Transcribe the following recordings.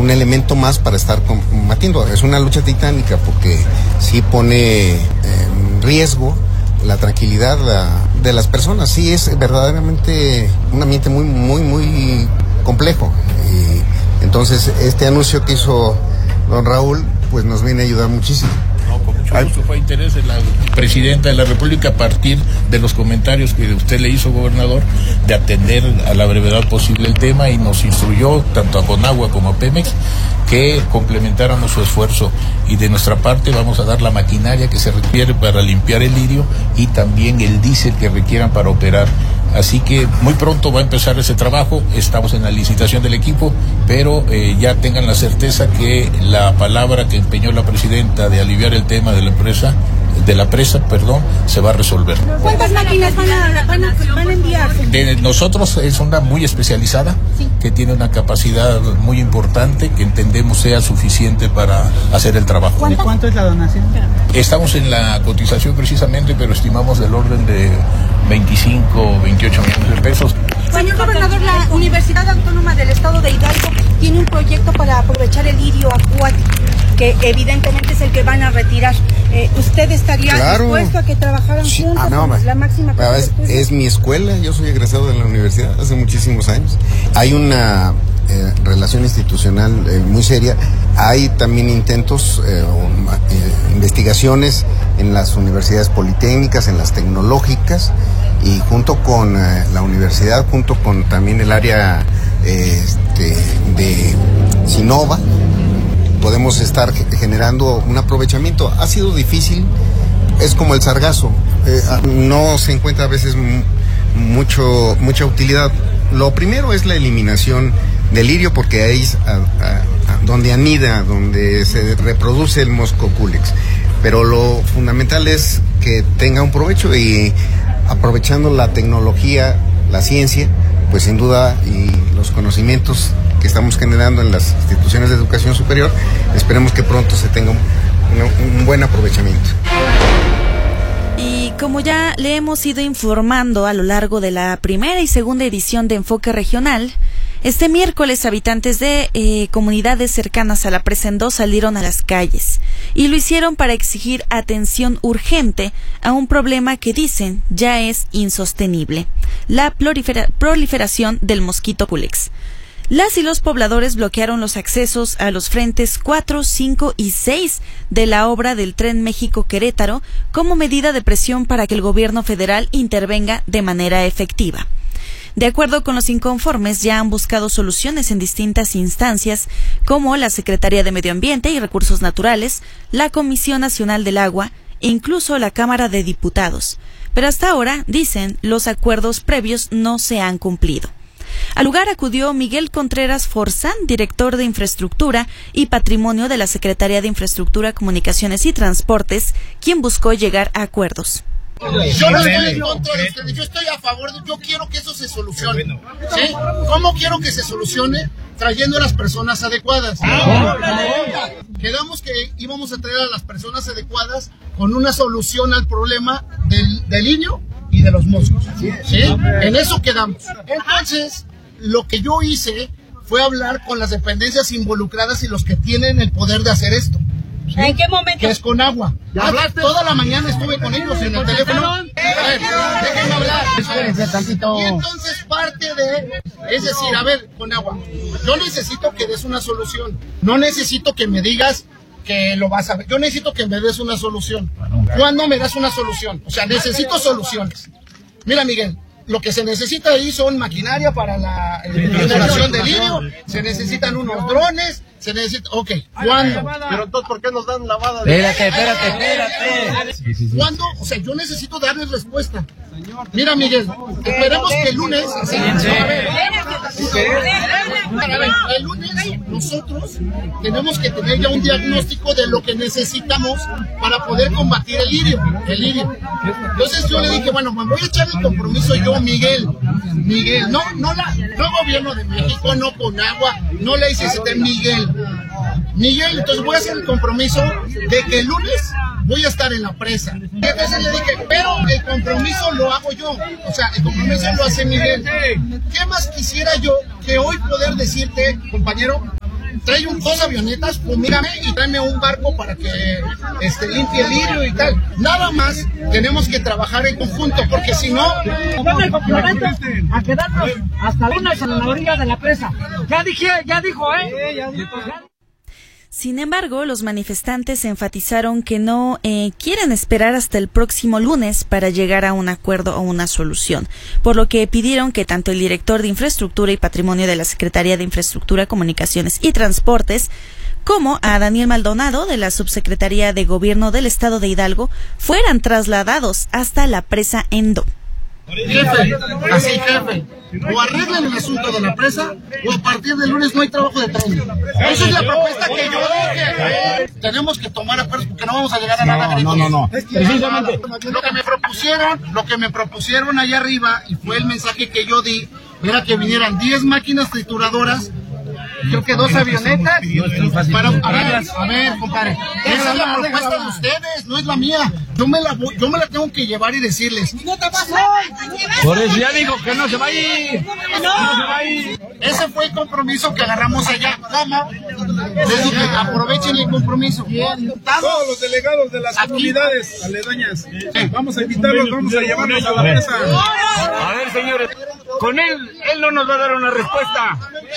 un elemento más para estar combatiendo. Es una lucha titánica porque sí pone en riesgo la tranquilidad de las personas. Sí, es verdaderamente un ambiente muy, muy, muy complejo. Y entonces este anuncio que hizo don Raúl, pues nos viene a ayudar muchísimo. Con mucho gusto, fue interés de la presidenta de la República, a partir de los comentarios que usted le hizo, gobernador, de atender a la brevedad posible el tema, y nos instruyó tanto a Conagua como a Pemex que complementáramos su esfuerzo, y de nuestra parte vamos a dar la maquinaria que se requiere para limpiar el lirio y también el diésel que requieran para operar. Así que muy pronto va a empezar ese trabajo. Estamos en la licitación del equipo, pero ya tengan la certeza que la palabra que empeñó la presidenta de aliviar el tema de la presa, se va a resolver. ¿Cuántas máquinas van a enviar? De nosotros es una muy especializada, que tiene una capacidad muy importante, que entendemos sea suficiente para hacer el trabajo. ¿De cuánto es la donación? Estamos en la cotización precisamente, pero estimamos del orden de 25 o 28 millones de pesos. Señor gobernador, la Universidad Autónoma del Estado de Hidalgo tiene un proyecto para aprovechar el lirio acuático, que evidentemente es el que van a retirar. ¿Usted estaría dispuesto a que trabajaran juntos con la máxima casa de estudios? Es mi escuela, yo soy egresado de la universidad hace muchísimos años. Hay una relación institucional muy seria. Hay también intentos, investigaciones en las universidades politécnicas, en las tecnológicas, y junto con la universidad, junto con también el área de Sinova, podemos estar generando un aprovechamiento. Ha sido difícil, es como el sargazo, no se encuentra a veces mucha utilidad. Lo primero es la eliminación del lirio, porque ahí es donde anida, donde se reproduce el mosco culex, pero lo fundamental es que tenga un provecho, y aprovechando la tecnología, la ciencia, pues sin duda, y los conocimientos que estamos generando en las instituciones de educación superior, esperemos que pronto se tenga un buen aprovechamiento. Y como ya le hemos ido informando a lo largo de la primera y segunda edición de Enfoque Regional, este miércoles habitantes de comunidades cercanas a la Presa en Dos salieron a las calles, y lo hicieron para exigir atención urgente a un problema que dicen ya es insostenible: la proliferación del mosquito culex. Las y los pobladores bloquearon los accesos a los frentes 4, 5 y 6 de la obra del Tren México-Querétaro como medida de presión para que el gobierno federal intervenga de manera efectiva. De acuerdo con los inconformes, ya han buscado soluciones en distintas instancias, como la Secretaría de Medio Ambiente y Recursos Naturales, la Comisión Nacional del Agua e incluso la Cámara de Diputados. Pero hasta ahora, dicen, los acuerdos previos no se han cumplido. Al lugar acudió Miguel Contreras Forzán, director de Infraestructura y Patrimonio de la Secretaría de Infraestructura, Comunicaciones y Transportes, quien buscó llegar a acuerdos. Yo no estoy en contra de ustedes, yo estoy a favor yo quiero que eso se solucione. ¿Sí? ¿Cómo quiero que se solucione? Trayendo a las personas adecuadas. Quedamos que íbamos a traer a las personas adecuadas con una solución al problema del lirio y de los moscos. ¿Sí? En eso quedamos. Entonces, lo que yo hice fue hablar con las dependencias involucradas y los que tienen el poder de hacer esto. ¿Sí? ¿En qué momento? Que es Conagua. Toda la mañana estuve con ellos en el teléfono. Déjenme hablar. Y entonces parte es decir, a ver, Conagua, yo necesito que des una solución. No necesito que me digas que lo vas a ver. Yo necesito que me des una solución. ¿Cuándo me das una solución? O sea, necesito soluciones. Mira, Miguel, lo que se necesita ahí son maquinaria para la generación de lirio, se necesitan unos drones, se necesita... Ok, ¿cuándo? Pero entonces, ¿por qué nos dan lavada? Espérate. ¿Cuándo? O sea, yo necesito darles respuesta. Mira, Miguel, esperemos que el lunes... el lunes nosotros tenemos que tener ya un diagnóstico de lo que necesitamos para poder combatir el lirio. Entonces yo le dije, bueno, me voy a echar el compromiso yo, Miguel, no gobierno de México, no Conagua, no la ICCT, Miguel, entonces voy a hacer el compromiso de que el lunes voy a estar en la presa. Y entonces le dije, pero el compromiso lo hago yo, o sea, el compromiso lo hace Miguel. ¿Qué más quisiera yo que hoy poder decirte, compañero, trae dos avionetas, fumígame y tráeme un barco para que limpie el vidrio y tal. Nada más tenemos que trabajar en conjunto, porque si no... Yo me comprometo a quedarnos hasta el lunes en la orilla de la presa. Ya dijo. Sin embargo, los manifestantes enfatizaron que no quieren esperar hasta el próximo lunes para llegar a un acuerdo o una solución, por lo que pidieron que tanto el director de Infraestructura y Patrimonio de la Secretaría de Infraestructura, Comunicaciones y Transportes, como a Daniel Maldonado de la Subsecretaría de Gobierno del Estado de Hidalgo fueran trasladados hasta la presa Endo. Jefe, o arreglan el asunto de la presa, o a partir del lunes no hay trabajo de tren. Esa es la propuesta que yo dije. Tenemos que tomar acuerdos porque no vamos a llegar a nada. No. Precisamente. Lo que me propusieron allá arriba, y fue el mensaje que yo di, era que vinieran 10 máquinas trituradoras, creo que 2 avionetas, para... A ver, compadre, esa es la propuesta de ustedes, no es la mía. Yo me la tengo que llevar y decirles. Por eso ya dijo que no se va a ir. No se va a ir. Ese fue el compromiso que agarramos allá. ¿Cómo? Les dije, aprovechen el compromiso. Todos los delegados de las comunidades aledañas, vamos a invitarlos, vamos a llevarlos a la mesa. A ver, señores, con él no nos va a dar una respuesta,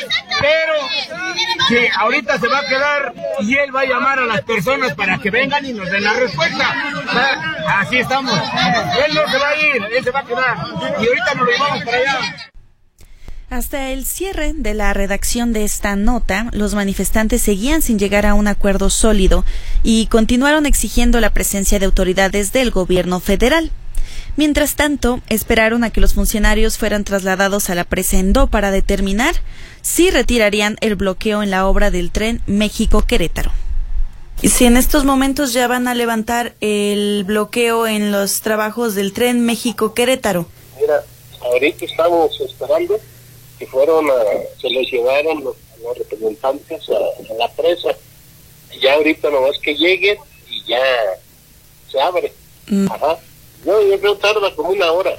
pero que ahorita se va a quedar y él va a llamar a las personas para que vengan y nos den la respuesta. Así estamos. Él no se va a ir, él se va a quedar y ahorita nos lo llevamos para allá. Hasta el cierre de la redacción de esta nota, los manifestantes seguían sin llegar a un acuerdo sólido y continuaron exigiendo la presencia de autoridades del gobierno federal. Mientras tanto, esperaron a que los funcionarios fueran trasladados a la presa Endo para determinar si retirarían el bloqueo en la obra del tren México-Querétaro. ¿Y si en estos momentos ya van a levantar el bloqueo en los trabajos del tren México-Querétaro? Mira, ahorita estamos esperando que se les llevaron los representantes a la presa. Ya ahorita nomás que lleguen y ya se abre. Ajá. Yo creo que tarda como 1 hora.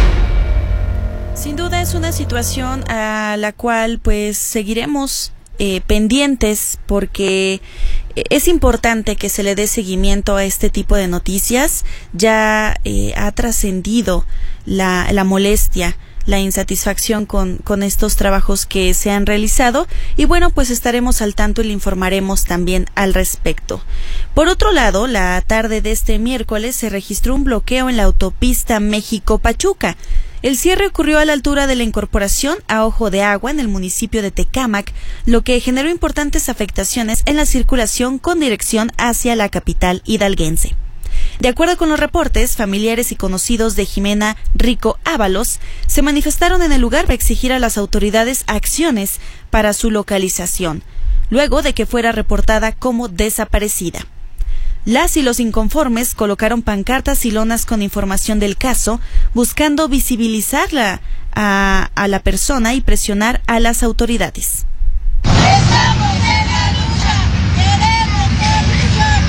Sin duda es una situación a la cual pues seguiremos pendientes porque es importante que se le dé seguimiento a este tipo de noticias. Ya ha trascendido la molestia, la insatisfacción con estos trabajos que se han realizado y bueno, pues estaremos al tanto y le informaremos también al respecto. Por otro lado, la tarde de este miércoles se registró un bloqueo en la autopista México-Pachuca. El cierre ocurrió a la altura de la incorporación a Ojo de Agua en el municipio de Tecámac, lo que generó importantes afectaciones en la circulación con dirección hacia la capital hidalguense. De acuerdo con los reportes, familiares y conocidos de Jimena Rico Ábalos se manifestaron en el lugar para exigir a las autoridades acciones para su localización, luego de que fuera reportada como desaparecida. Las y los inconformes colocaron pancartas y lonas con información del caso, buscando visibilizar a la persona y presionar a las autoridades. ¡Estamos en la lucha! ¡Queremos solución!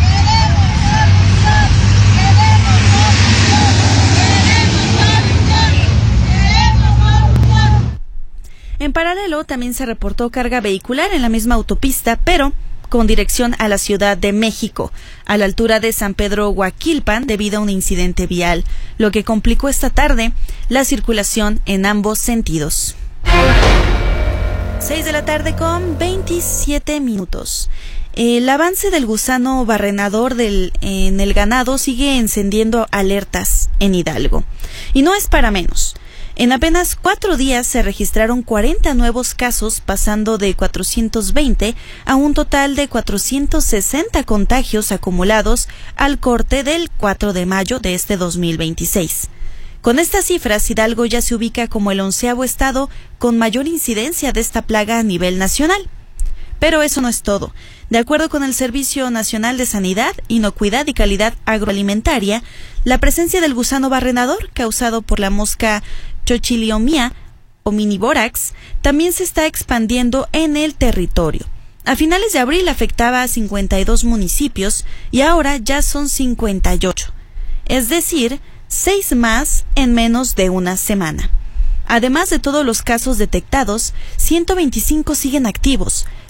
En paralelo, también se reportó carga vehicular en la misma autopista, pero con dirección a la Ciudad de México, a la altura de San Pedro Huaquilpan, debido a un incidente vial, lo que complicó esta tarde la circulación en ambos sentidos. 6 de la tarde con 27 minutos. El avance del gusano barrenador en el ganado sigue encendiendo alertas en Hidalgo. Y no es para menos. En apenas 4 días se registraron 40 nuevos casos, pasando de 420 a un total de 460 contagios acumulados al corte del 4 de mayo de este 2026. Con estas cifras, Hidalgo ya se ubica como el 11º estado con mayor incidencia de esta plaga a nivel nacional. Pero eso no es todo. De acuerdo con el Servicio Nacional de Sanidad, Inocuidad y Calidad Agroalimentaria, la presencia del gusano barrenador, causado por la mosca Xochiliomia omnivórax, también se está expandiendo en el territorio. A finales de abril afectaba a 52 municipios y ahora ya son 58. Es decir, 6 más en menos de una semana. Además de todos los casos detectados, 125 siguen activos,